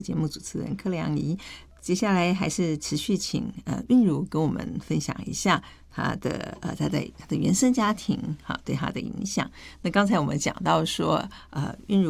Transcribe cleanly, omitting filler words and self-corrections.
节目主持人柯良仪。接下来还是持续请韵如跟我们分享一下他的原生家庭对他的影响。那刚才我们讲到说韵如